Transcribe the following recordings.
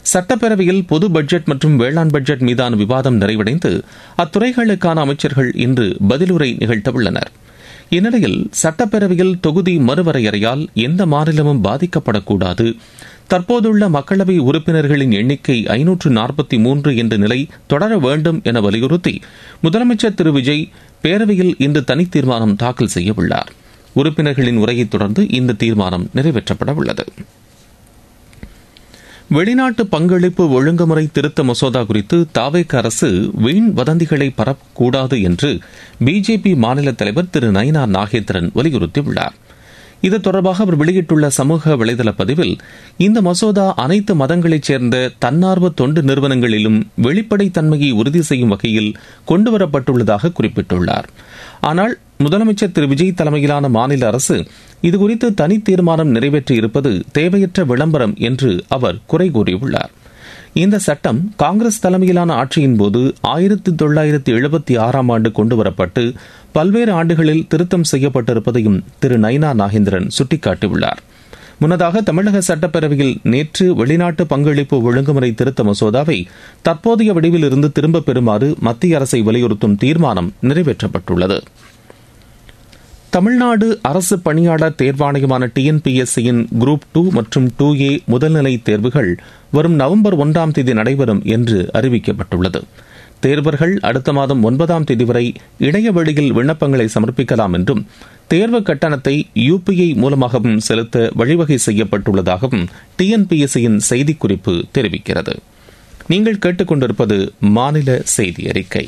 சட்டப்பேரவையில் பொது பட்ஜெட் மற்றும் வேளாண் பட்ஜெட் மீதான விவாதம் நிறைவடைந்து அத்துறைகளுக்கான அமைச்சர்கள் இன்று பதிலுரை நிகழ்த்தவுள்ளனர். இந்நிலையில் சட்டப்பேரவையில் தொகுதி மறுவரையறையால் எந்த மாநிலமும் பாதிக்கப்படக்கூடாது, தற்போதுள்ள மக்களவை உறுப்பினர்களின் எண்ணிக்கை 543 என்ற நிலை தொடர வேண்டும் என வலியுறுத்தி முதலமைச்சர் திரு விஜய் பேரவையில் இன்று தனி தீர்மானம் தாக்கல் செய்யவுள்ளார். உறுப்பினர்களின் உரையைத் தொடர்ந்து இந்த தீர்மானம் நிறைவேற்றப்பட உள்ளது. வெளிநாட்டு பங்களிப்பு ஒழுங்குமுறை திருத்த மசோதா குறித்து தாவேக அரசு வீண் வதந்திகளை பரப்பக்கூடாது என்று பிஜேபி மாநில தலைவர் திரு நயினார் நாகேந்திரன் வலியுறுத்தியுள்ளார். இது தொடர்பாக அவர் வெளியிட்டுள்ள சமூக வலைதள பதிவில், இந்த மசோதா அனைத்து மதங்களைச் சேர்ந்த தன்னார்வ தொண்டு நிறுவனங்களிலும் வெளிப்படைத்தன்மையை உறுதி செய்யும் வகையில் கொண்டுவரப்பட்டுள்ளதாக குறிப்பிட்டுள்ளார். ஆனால் முதலமைச்சர் திரு விஜய் தலைமையிலான மாநில அரசு இதுகுறித்து தனி தீர்மானம் நிறைவேற்றியிருப்பது தேவையற்ற விளம்பரம் என்று அவர் குறை கூறியுள்ளார். இந்த சட்டம் காங்கிரஸ் தலைமையிலான ஆட்சியின்போது 1976 ஆண்டு கொண்டுவரப்பட்டு பல்வேறு ஆண்டுகளில் திருத்தம் செய்யப்பட்டிருப்பதையும் திரு நயினார் நாகேந்திரன் சுட்டிக்காட்டியுள்ளார். முன்னதாக தமிழக சட்டப்பேரவையில் நேற்று வெளிநாட்டு பங்களிப்பு ஒழுங்குமுறை திருத்த மசோதாவை தற்போதைய வடிவில் இருந்து திரும்பப் பெறுமாறு மத்திய அரசை வலியுறுத்தும் தீர்மானம் நிறைவேற்றப்பட்டுள்ளது. தமிழ்நாடு அரசு பணியாளர் தேர்வாணையமான டிஎன்பிஎஸ்சியின் குரூப் 2 மற்றும் 2A முதல்நிலை தேர்வுகள் வரும் நவம்பர் 1ஆம் தேதி நடைபெறும் என்று அறிவிக்கப்பட்டுள்ளது. தேர்வர்கள் அடுத்த மாதம் 9ஆம் தேதி வரை இணையவழியில் விண்ணப்பங்களை சமர்ப்பிக்கலாம் என்றும் தேர்வு கட்டணத்தை UPI மூலமாகவும் செலுத்த வழிவகை செய்யப்பட்டுள்ளதாகவும் டிஎன்பிஎஸ்சியின் செய்திக்குறிப்பு தெரிவிக்கிறது. நீங்கள் கேட்டுக்கொண்டிருப்பது மாநில செய்தி அறிக்கை.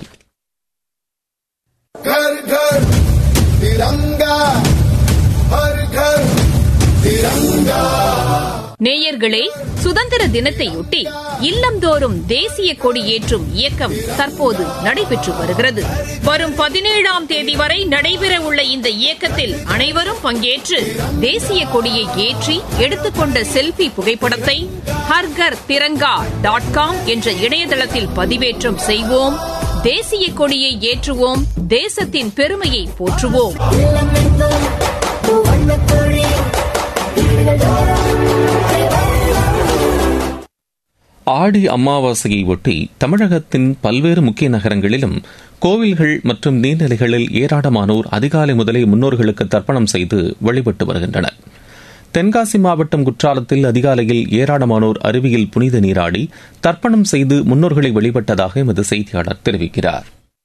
நேயர்களே, சுதந்திர தினத்தையொட்டி இல்லந்தோறும் தேசிய கொடி ஏற்றும் இயக்கம் தற்போது நடைபெற்று வருகிறது. வரும் 17ஆம் தேதி வரை நடைபெறவுள்ள இந்த இயக்கத்தில் அனைவரும் பங்கேற்று தேசிய கொடியை ஏற்றி எடுத்துக்கொண்ட செல்ஃபி புகைப்படத்தை harghar.tiranga.com என்ற இணையதளத்தில் பதிவேற்றம் செய்வோம். தேசிய கொடியை ஏற்றுவோம், தேசத்தின் பெருமையை போற்றுவோம். ஆடி அமாவாசையை ஒட்டி தமிழகத்தின் பல்வேறு முக்கிய நகரங்களிலும் கோவில்கள் மற்றும் நீர்நிலைகளில் ஏராளமானோர் அதிகாலை முதலே முன்னோர்களுக்கு தர்ப்பணம் செய்து வழிபட்டு வருகின்றனர். தென்காசி மாவட்டம் குற்றாலத்தில் அதிகாலையில் ஏராளமானோர் அருவியில் புனித நீராடி தர்ப்பணம் செய்து முன்னோர்களை வழிபட்டதாக எமது செய்தியாளர் தெரிவிக்கிறார்.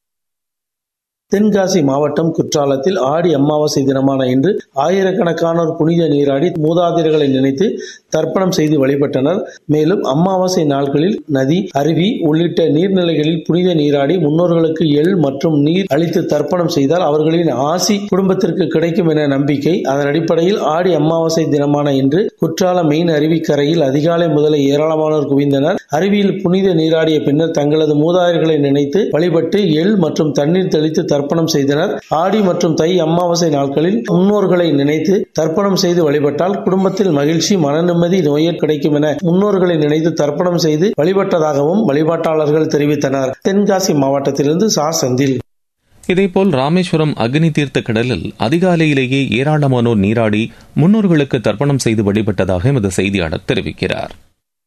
தென்காசி மாவட்டம் குற்றாலத்தில் ஆடி அமாவாசை தினமான இன்று ஆயிரக்கணக்கானோர் புனித நீராடி மூதாதையர்களை நினைத்து தர்ப்பணம் செய்து வழிபட்டனர். மேலும் அமாவாசை நாட்களில் நதி, அருவி உள்ளிட்ட நீர்நிலைகளில் புனித நீராடி முன்னோர்களுக்கு எள் மற்றும் நீர் அளித்து தர்ப்பணம் செய்தால் அவர்களின் ஆசி குடும்பத்திற்கு கிடைக்கும் என நம்பிக்கை. அதன் அடிப்படையில் ஆடி அமாவாசை தினமான இன்று குற்றாலம் மெயின் அருவிக்கரையில் அதிகாலை முதலே ஏராளமானோர் குவிந்தனர். அருவியில் புனித நீராடிய பின்னர் தங்களது மூதாதையர்களை நினைத்து வழிபட்டு எள் மற்றும் தண்ணீர் தெளித்து தர்ப்பணம் செய்தனர். ஆடி மற்றும் தை அமாவாசை நாட்களில் முன்னோர்களை நினைத்து தர்ப்பணம் செய்து வழிபட்டால் குடும்பத்தில் மகிழ்ச்சி, மன நிம்மதி, நோயர் கிடைக்கும் என முன்னோர்களை நினைத்து தர்ப்பணம் செய்து வழிபட்டதாகவும் வழிபாட்டாளர்கள் தெரிவித்தனர். தென்காசி மாவட்டத்திலிருந்து செந்தில். இதேபோல் ராமேஸ்வரம் அக்னி தீர்த்த கடலில் அதிகாலையிலேயே ஏராளமானோர் நீராடி முன்னோர்களுக்கு தர்ப்பணம் செய்து வழிபட்டதாக எமது செய்தியாளர் தெரிவிக்கிறார்.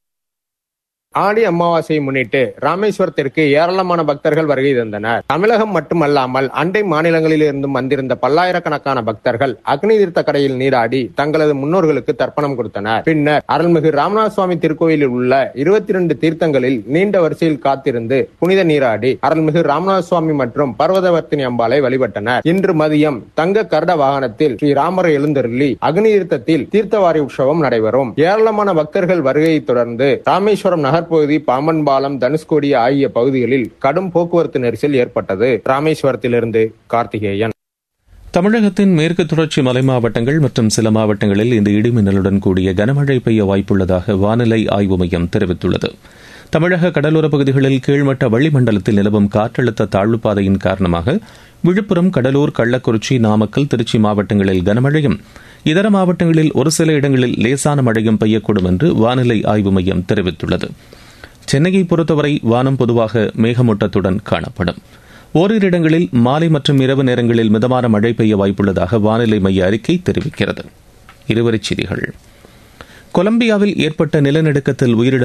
ஆடி அமாவாசையை முன்னிட்டு ராமேஸ்வரத்திற்கு ஏராளமான பக்தர்கள் வருகை தந்தனர். தமிழகம் மட்டுமல்லாமல் அண்டை மாநிலங்களில் இருந்தும் வந்திருந்த பல்லாயிரக்கணக்கான பக்தர்கள் அக்னி தீர்த்த கரையில் நீராடி தங்களது முன்னோர்களுக்கு தர்ப்பணம் கொடுத்தனர். பின்னர் அருள்மிகு ராமநாத சுவாமி திருக்கோயிலில் உள்ள 22 தீர்த்தங்களில் நீண்ட வரிசையில் காத்திருந்து புனித நீராடி அருள்மிகு ராமநாத சுவாமி மற்றும் பர்வதவர்த்தினி அம்பாளை வழிபட்டனர். இன்று மதியம் தங்க கருட வாகனத்தில் ஸ்ரீ ராமர் எழுந்தருளி அக்னி தீர்த்தத்தில் தீர்த்தவாரி உற்சவம் நடைபெறும். ஏராளமான பக்தர்கள் வருகையை தொடர்ந்து ராமேஸ்வரம் நகர் பகுதி, பாம்பன் பாலம், தனுஷ்கோடி ஆகிய பகுதிகளில் கடும் போக்குவரத்து நெரிசல் ஏற்பட்டது. ராமேஸ்வரத்திலிருந்து கார்த்திகேயன். தமிழகத்தின் மேற்கு தொடர்ச்சி மலை மாவட்டங்கள் மற்றும் சில மாவட்டங்களில் இந்த இடிமின்னலுடன் கூடிய கனமழை பெய்ய வாய்ப்புள்ளதாக வானிலை ஆய்வு மையம் தெரிவித்துள்ளது. தமிழக கடலோரப் பகுதிகளில் கீழ்மட்ட வளிமண்டலத்தில் நிலவும் காற்றழுத்த தாழ்வு பாதையின் காரணமாக விழுப்புரம், கடலூர், கள்ளக்குறிச்சி, நாமக்கல், திருச்சி மாவட்டங்களில் கனமழையும், இதர மாவட்டங்களில் ஒரு சில இடங்களில் லேசான மழையும் பெய்யக்கூடும் என்று வானிலை ஆய்வு மையம் தெரிவித்துள்ளது. சென்னையை பொறுத்தவரை வானம் பொதுவாக மேகமூட்டத்துடன் காணப்படும். ஓரிரு இடங்களில் மாலை மற்றும் இரவு நேரங்களில் மிதமான மழை பெய்ய வாய்ப்புள்ளதாக வானிலை மைய அறிக்கை தெரிவிக்கிறது. இருவரிச் செய்திகள். கொலம்பியாவில் ஏற்பட்ட நிலநடுக்கத்தில் உயிரிழந்த